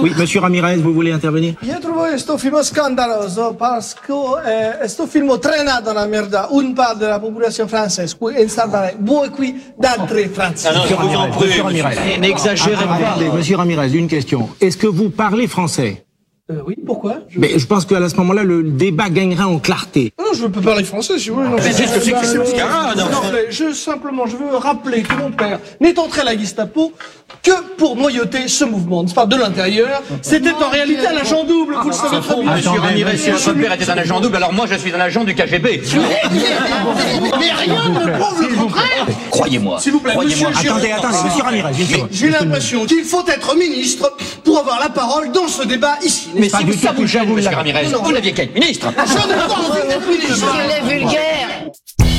Oui, monsieur Ramirez, vous voulez intervenir? Io trovo questo film scandaloso parce que questo film traîna dans la merde une part de la population française et salverait beaucoup d'entre Français. Monsieur Ramirez, n'exagérez pas. Attendez, monsieur Ramirez, une question. Est-ce que vous parlez français? Oui, pourquoi? Mais je pense qu'à ce moment-là, le débat gagnerait en clarté. Non, je peux parler français si vous voulez. Non, je veux rappeler que mon père n'est entré à la Gestapo que pour noyauter ce mouvement. C'est pas de l'intérieur. C'était en réalité un agent double. Vous le savez très bien. Monsieur Ramirez, si votre père était un agent double, alors moi je suis un agent du KGB. Mais rien ne prouve le contraire. Croyez-moi. S'il vous plaît, monsieur. Attendez, monsieur Ramirez, une seconde. J'ai l'impression qu'il faut être ministre pour avoir la parole dans ce débat ici. Mais si ça vous gêne, monsieur Ramirez, vous n'aviez qu'à être ministre. Je n'ai pas envie d'être ministre. Il est vulgaire.